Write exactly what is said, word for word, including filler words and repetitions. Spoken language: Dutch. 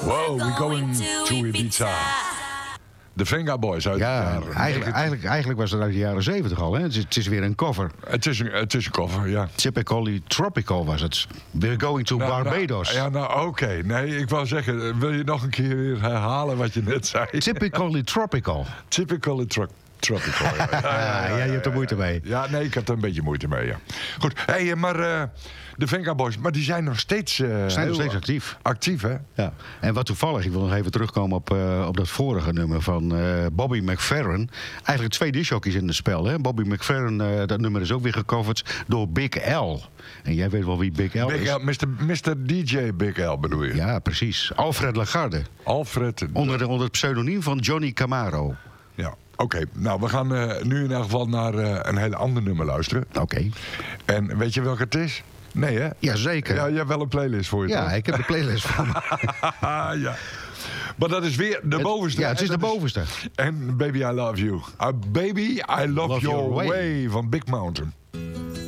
Wow, we're going to Ibiza. De Venga Boys uit Ja, de jaren eigenlijk, eigenlijk, eigenlijk was het uit de jaren zeventig al. Hè? Het, is, het is weer een cover. Het is een, het is een cover, ja. Typically Tropical was het. We're going to Nou, Barbados. Nou, ja, nou oké. Okay. Nee, ik wou zeggen, wil je nog een keer weer herhalen wat je net zei? Typically Tropical. Typically tro- Tropical. Ja, ja, ja, ja, ja, je hebt er moeite mee. Ja, nee, ik heb er een beetje moeite mee, ja. Goed, hey, maar uh, de Venga Boys, maar die zijn nog steeds... Uh, zijn nog steeds actief. Actief, hè? Ja. En wat toevallig, ik wil nog even terugkomen op, uh, op dat vorige nummer van uh, Bobby McFerrin. Eigenlijk twee discjockeys in het spel, hè? Bobby McFerrin, uh, dat nummer is ook weer gecoverd door Big L. En jij weet wel wie Big L Big is. L, mister mister D J Big L bedoel je? Ja, precies. Alfred Lagarde. Alfred. De... Onder, de, onder het pseudoniem van Johnny Camaro. Ja. Oké, okay, nou, we gaan uh, nu in elk geval naar uh, een heel ander nummer luisteren. Oké. Okay. En weet je welke het is? Nee, hè? Jazeker. Ja, je hebt wel een playlist voor je, Ja, toch? ik heb de playlist van me. Ja. Maar dat is weer de het, bovenste. Ja, het is de bovenste. Is... En Baby, I Love You. Uh, baby, I Love, love Your, your way. way van Big Mountain.